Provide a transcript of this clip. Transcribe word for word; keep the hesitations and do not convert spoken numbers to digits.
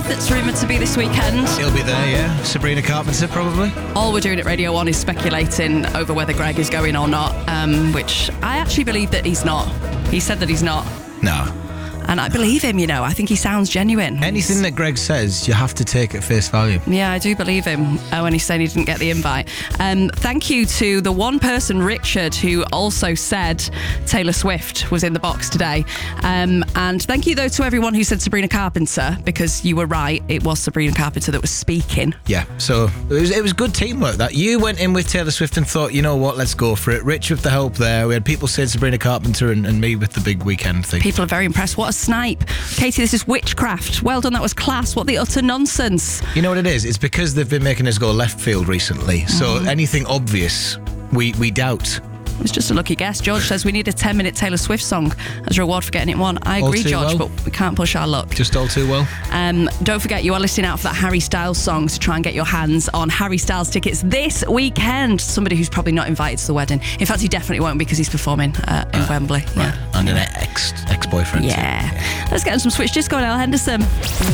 that's rumoured to be this weekend. He'll be there, yeah. Sabrina Carpenter, probably. All we're doing at Radio one is speculating over whether Greg is going or not, um, which I actually believe that he's not. He said that he's not. No. And I believe him, you know. I think he sounds genuine. Anything that Greg says, you have to take at face value. Yeah, I do believe him uh, when he's saying he didn't get the invite. Um, thank you to the one person, Richard, who also said Taylor Swift was in the box today. Um, and thank you, though, to everyone who said Sabrina Carpenter, because you were right. It was Sabrina Carpenter that was speaking. Yeah, so it was, it was good teamwork, that. You went in with Taylor Swift and thought, you know what, let's go for it. Rich with the help there. We had people saying Sabrina Carpenter and, and me with the big weekend thing. People are very impressed. What a snipe. Katie, this is witchcraft. Well done, that was class. What the utter nonsense. You know what it is? It's because they've been making us go left field recently. So mm. anything obvious, we, we doubt. It's just a lucky guess. George says we need a ten minute Taylor Swift song as a reward for getting it won. I agree, George, well. but we can't push our luck. Just all too well. Um, don't forget, you are listening out for that Harry Styles song to try and get your hands on Harry Styles tickets this weekend. Somebody who's probably not invited to the wedding. In fact, he definitely won't because he's performing uh, in uh, Right. Wembley. Yeah. And an ex, ex-boyfriend. Yeah. Let's get on some Switch Disco now, Henderson.